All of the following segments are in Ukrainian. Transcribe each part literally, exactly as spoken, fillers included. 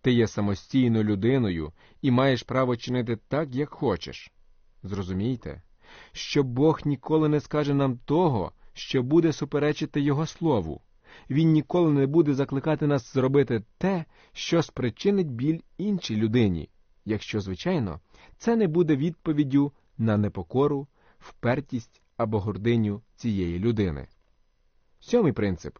Ти є самостійною людиною і маєш право чинити так, як хочеш. Зрозумійте, що Бог ніколи не скаже нам того, що буде суперечити Його Слову. Він ніколи не буде закликати нас зробити те, що спричинить біль іншій людині, якщо, звичайно, це не буде відповіддю на непокору, впертість або гординю цієї людини. Сьомий принцип.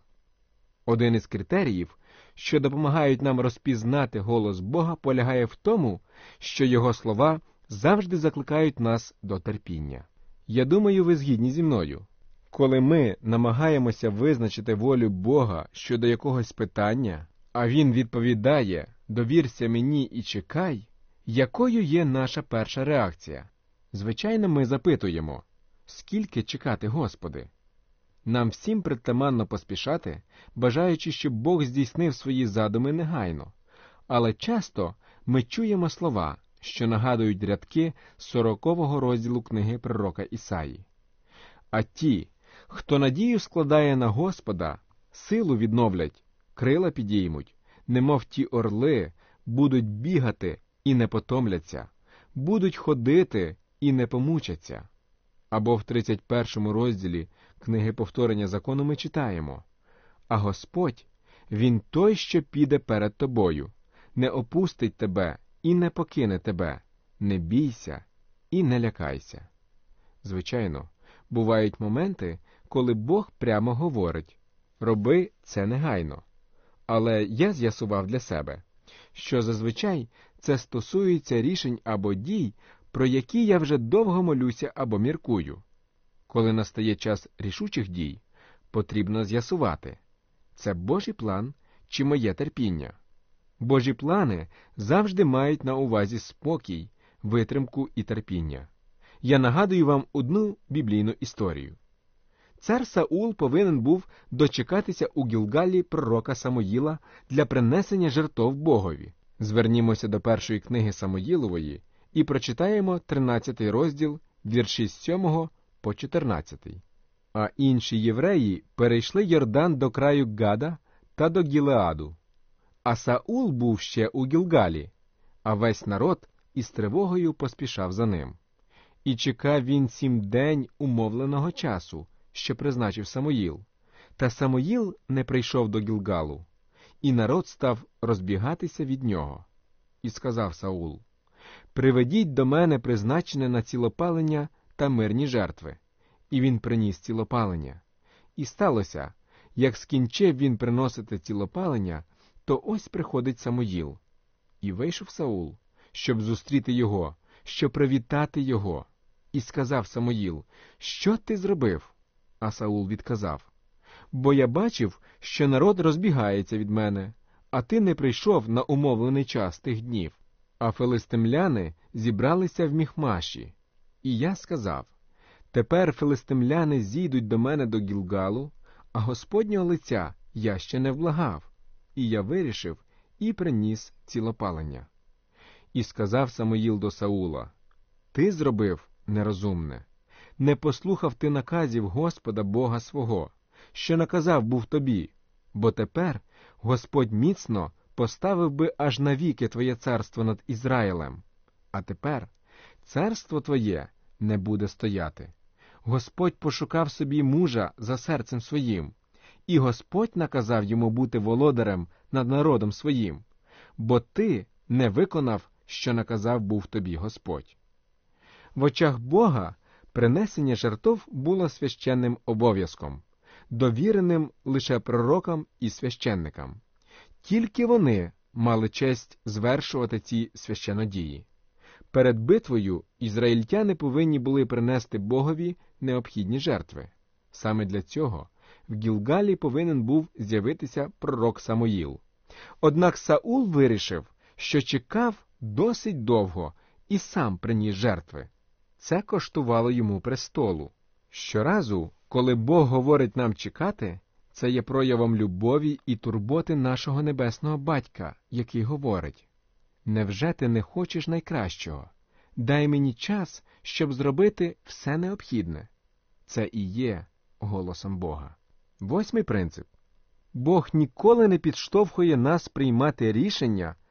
Один із критеріїв, що допомагають нам розпізнати голос Бога, полягає в тому, що Його слова завжди закликають нас до терпіння. Я думаю, ви згідні зі мною. Коли ми намагаємося визначити волю Бога щодо якогось питання, а Він відповідає «довірся мені і чекай», якою є наша перша реакція? Звичайно, ми запитуємо «Скільки чекати, Господи?» Нам всім притаманно поспішати, бажаючи, щоб Бог здійснив свої задуми негайно. Але часто ми чуємо слова, що нагадують рядки сорокового розділу книги пророка Ісаї. А ті, хто надію складає на Господа, силу відновлять, крила підіймуть, немов ті орли, будуть бігати і не потомляться, будуть ходити і не помучаться. Або в тридцять першому розділі книги повторення закону ми читаємо: «А Господь, Він той, що піде перед тобою, не опустить тебе і не покине тебе, не бійся і не лякайся». Звичайно, бувають моменти, коли Бог прямо говорить «роби це негайно». Але я з'ясував для себе, що зазвичай це стосується рішень або дій, про які я вже довго молюся або міркую. Коли настає час рішучих дій, потрібно з'ясувати, це Божий план чи моє терпіння. Божі плани завжди мають на увазі спокій, витримку і терпіння. Я нагадую вам одну біблійну історію. Цар Саул повинен був дочекатися у Гілгалі пророка Самуїла для принесення жертв Богові. Звернімося до першої книги Самуїлової і прочитаємо тринадцятий розділ, вірші з сьомого по чотирнадцятий. «А інші євреї перейшли Йордан до краю Гада та до Гілеаду. А Саул був ще у Гілгалі, а весь народ із тривогою поспішав за ним. І чекав він сім день умовленого часу, що призначив Самуїл. Та Самуїл не прийшов до Гілгалу, і народ став розбігатися від нього. І сказав Саул: «Приведіть до мене призначене на цілопалення та мирні жертви». І він приніс цілопалення. І сталося, як скінчив він приносити цілопалення, то ось приходить Самуїл. І вийшов Саул, щоб зустріти його, щоб привітати його. І сказав Самуїл: «Що ти зробив?» А Саул відказав: «Бо я бачив, що народ розбігається від мене, а ти не прийшов на умовлений час тих днів. А филистимляни зібралися в Міхмаші. І я сказав: тепер филистимляни зійдуть до мене до Гілгалу, а Господнього лиця я ще не вблагав. І я вирішив і приніс цілопалення». І сказав Самуїл до Саула: «Ти зробив нерозумне. Не послухав ти наказів Господа Бога свого, що наказав був тобі, бо тепер Господь міцно поставив би аж навіки твоє царство над Ізраїлем. А тепер царство твоє не буде стояти. Господь пошукав собі мужа за серцем своїм, і Господь наказав йому бути володарем над народом своїм, бо ти не виконав, що наказав був тобі Господь». В очах Бога принесення жертв було священним обов'язком, довіреним лише пророкам і священникам. Тільки вони мали честь звершувати ці священодії. Перед битвою ізраїльтяни повинні були принести Богові необхідні жертви. Саме для цього в Гілгалі повинен був з'явитися пророк Самуїл. Однак Саул вирішив, що чекав досить довго і сам приніс жертви. Це коштувало йому престолу. Щоразу, коли Бог говорить нам чекати, це є проявом любові і турботи нашого небесного Батька, який говорить: «Невже ти не хочеш найкращого? Дай мені час, щоб зробити все необхідне». Це і є голосом Бога. Восьмий принцип. Бог ніколи не підштовхує нас приймати рішення,